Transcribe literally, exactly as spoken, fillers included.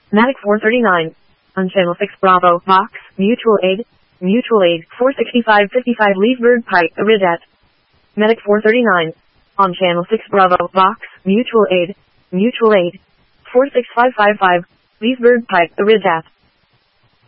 Matic four thirty-nine. On channel six Bravo, Vox, Mutual Aid, Mutual Aid, four sixty-five fifty-five Leesburg Pike, Iridat. Medic four thirty-nine. On channel six Bravo, Vox, Mutual Aid, Mutual Aid, four six five five five, Leesburg Pike, Iridat.